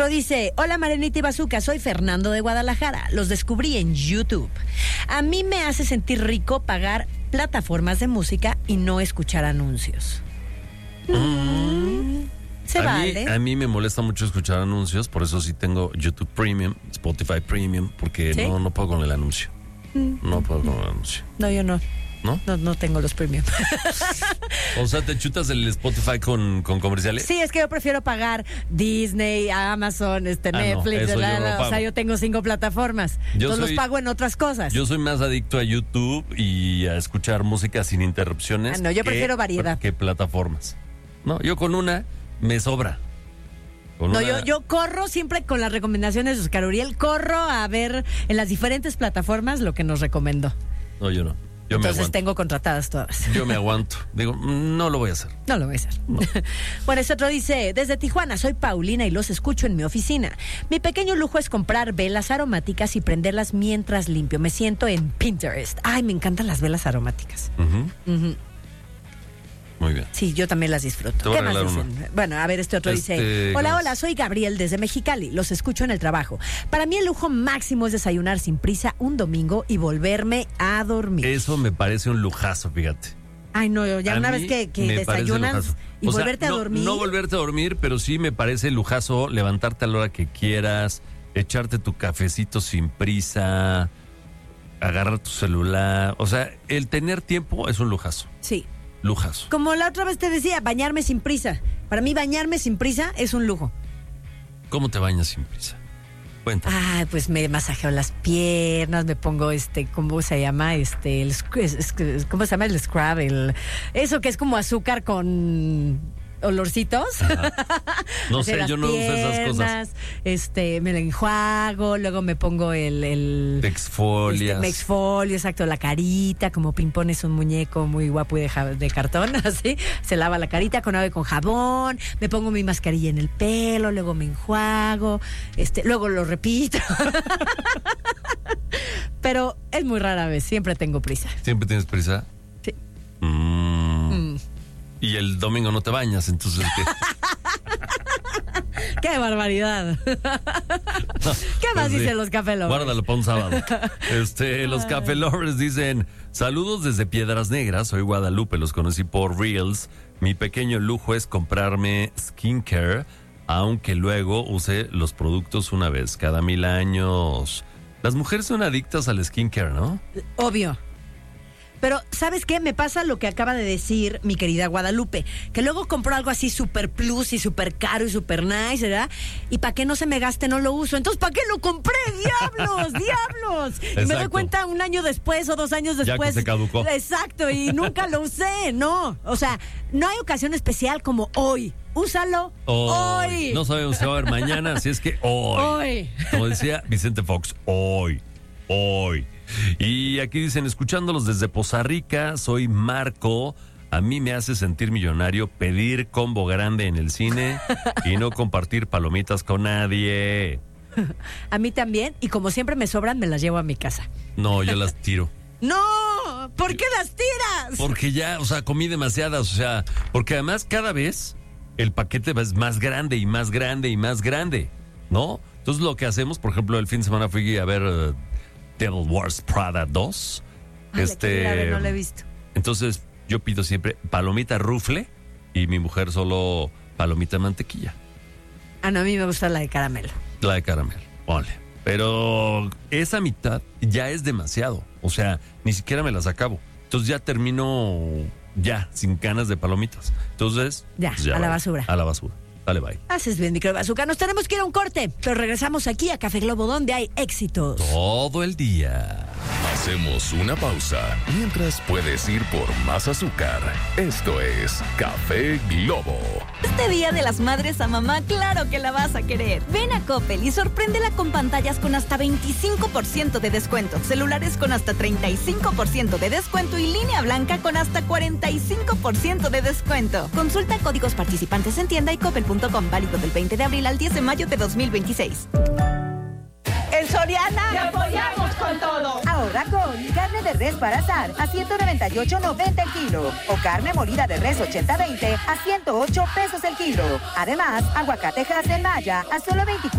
dice, hola Marianita y Bazooka, soy Fernando de Guadalajara. Los descubrí en YouTube. A mí me hace sentir rico pagar plataformas de música y no escuchar anuncios. Se vale. A mí me molesta mucho escuchar anuncios, por eso sí tengo YouTube Premium, Spotify Premium, porque ¿sí? no puedo con el anuncio. No puedo con el anuncio. No, yo no. ¿No? No tengo los premium. O sea, ¿te chutas el Spotify con comerciales? Sí, es que yo prefiero pagar Disney, Amazon, Netflix. No, o sea, yo tengo 5 plataformas. Entonces los pago en otras cosas. Yo soy más adicto a YouTube y a escuchar música sin interrupciones. No, yo prefiero variedad. ¿Qué plataformas? No, yo con una me sobra. Yo corro siempre con las recomendaciones de Oscar Uriel. Corro a ver en las diferentes plataformas lo que nos recomendó. No, yo no. Entonces tengo contratadas todas. Yo me aguanto. Digo, no lo voy a hacer. No lo voy a hacer. No. Bueno, este otro dice, desde Tijuana, soy Paulina y los escucho en mi oficina. Mi pequeño lujo es comprar velas aromáticas y prenderlas mientras limpio. Me siento en Pinterest. Ay, me encantan las velas aromáticas. Muy bien. Sí, yo también las disfruto. ¿Qué más dicen? Bueno, a ver, este otro dice, hola, soy Gabriel desde Mexicali, los escucho en el trabajo. Para mí el lujo máximo es desayunar sin prisa un domingo y volverme a dormir. Eso me parece un lujazo, fíjate. Ay, no, ya una vez que desayunas y volverte a dormir. No volverte a dormir, pero sí me parece lujazo levantarte a la hora que quieras, echarte tu cafecito sin prisa, agarrar tu celular. O sea, el tener tiempo es un lujazo. Sí. Lujazo. Como la otra vez te decía, bañarme sin prisa. Para mí bañarme sin prisa es un lujo. ¿Cómo te bañas sin prisa? Cuéntame. Ah, pues me masajeo las piernas, me pongo ¿cómo se llama? ¿Cómo se llama el scrub? Eso que es como azúcar con olorcitos. No sé, yo no uso esas cosas. Me la enjuago, luego me pongo Te exfolias. Me exfolio, exacto, la carita, como Pimpón es un muñeco muy guapo y de cartón, así, se lava la carita con agua y con jabón, me pongo mi mascarilla en el pelo, luego me enjuago, luego lo repito. Pero es muy rara vez, siempre tengo prisa. ¿Siempre tienes prisa? Sí. Y el domingo no te bañas, entonces ¿qué? ¡Qué barbaridad! No, ¿qué más dicen los Café Lovers? Guárdalo para un sábado. Los Café Lovers dicen, saludos desde Piedras Negras, soy Guadalupe, los conocí por Reels. Mi pequeño lujo es comprarme skincare, aunque luego use los productos una vez cada 1000 años. Las mujeres son adictas al skincare, ¿no? Obvio. Pero, ¿sabes qué? Me pasa lo que acaba de decir mi querida Guadalupe, que luego compro algo así super plus y super caro y super nice, ¿verdad? Y para que no se me gaste no lo uso. Entonces, ¿para qué lo compré? ¡Diablos! ¡Diablos! Exacto. Y me doy cuenta 1 año después o 2 años después. Ya que se caducó. Exacto, y nunca lo usé, no. O sea, no hay ocasión especial como hoy. Úsalo hoy. No sabemos si va a haber mañana, así es que hoy. Como decía Vicente Fox, hoy. Y aquí dicen, escuchándolos desde Poza Rica, soy Marco. A mí me hace sentir millonario pedir combo grande en el cine y no compartir palomitas con nadie. A mí también, y como siempre me sobran, me las llevo a mi casa. No, yo las tiro. ¡No! ¿Por qué las tiras? Porque ya, comí demasiadas, porque además cada vez el paquete es más grande y más grande y más grande, ¿no? Entonces lo que hacemos, por ejemplo, el fin de semana fui a ver Devil Wears Prada 2. No lo he visto. Entonces yo pido siempre palomita rufle y mi mujer solo palomita de mantequilla. Ah, no, a mí me gusta la de caramelo. La de caramelo, vale. Pero esa mitad ya es demasiado. O sea, ni siquiera me las acabo. Entonces ya termino sin ganas de palomitas. Entonces pues a la basura. A la basura. Dale, bye. Haces bien, micro bazooka. Nos tenemos que ir a un corte, pero regresamos aquí a Café Globo, donde hay éxitos todo el día. Hacemos una pausa mientras puedes ir por más azúcar. Esto es Café Globo. Este Día de las Madres a mamá, claro que la vas a querer. Ven a Coppel y sorpréndela con pantallas con hasta 25% de descuento, celulares con hasta 35% de descuento y línea blanca con hasta 45% de descuento. Consulta códigos participantes en tienda y coppel.com, válido del 20 de abril al 10 de mayo de 2026. En Soriana ¡te apoyamos con todo! Ahora con carne de res para asar a $198.90 el kilo o carne molida de res 80-20 a $108 el kilo. Además, aguacate Hass en Maya a solo $24